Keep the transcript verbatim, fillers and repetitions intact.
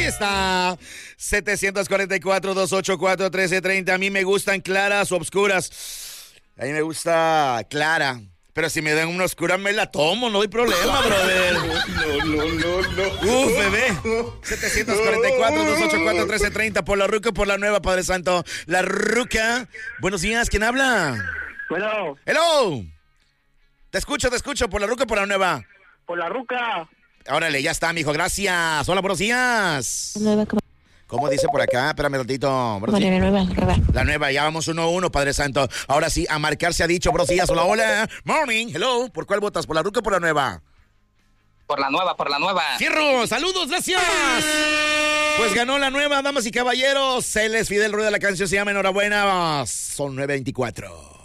está. setecientos cuarenta y cuatro, doscientos ochenta y cuatro, trece treinta. A mí me gustan claras o obscuras. A mí me gusta clara. Pero si me dan una oscura me la tomo, no hay problema, brother. No, no, no, no. Uf, bebé. setecientos cuarenta y cuatro, doscientos ochenta y cuatro, trece treinta. Por la ruca, por la nueva, Padre Santo. La ruca. Buenos días, ¿quién habla? Bueno. Hello. Te escucho, te escucho. Por la ruca, por la nueva. Por la ruca. Órale, ya está, mijo, gracias. Hola, buenos días. Nueva, como... ¿Cómo dice por acá? Espérame un ratito. Como la nueva, nueva. La nueva, ya vamos uno a uno, Padre Santo. Ahora sí, a marcar se ha dicho. Buenos días, hola, hola. Morning, hello. ¿Por cuál votas? ¿Por la ruca o por la nueva? Por la nueva, por la nueva. ¡Fierro! ¡Saludos, gracias! Pues ganó la nueva, damas y caballeros. Él es Fidel Rueda, la canción se llama Enhorabuena. Son nueve veinticuatro.